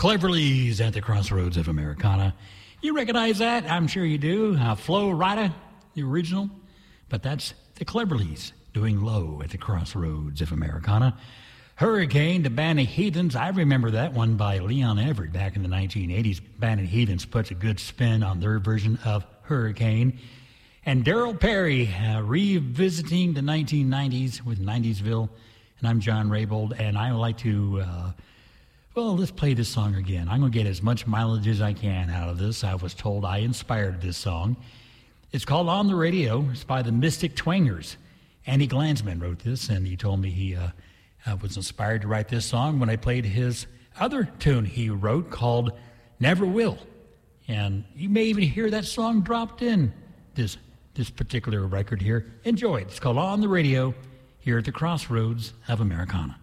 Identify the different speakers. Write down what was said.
Speaker 1: Cleverly's at the Crossroads of Americana. You recognize that? I'm sure you do. Flo Rida, the original. But that's the Cleverlys doing Low at the Crossroads of Americana. Hurricane, the Band of Heathens. I remember that one by Leon Everett back in the 1980s. Band of Heathens puts a good spin on their version of Hurricane. And Darryl Perry revisiting the 1990s with 90sville. And I'm John Raybould, and I would like to, let's play this song again. I'm going to get as much mileage as I can out of this. I was told I inspired this song. It's called On the Radio. It's by the Mystic Twangers. Andy Glansman wrote this, and he told me he was inspired to write this song when I played his other tune he wrote called Never Will. And you may even hear that song dropped in this particular record here. Enjoy it. It's called On the Radio here at the Crossroads of Americana.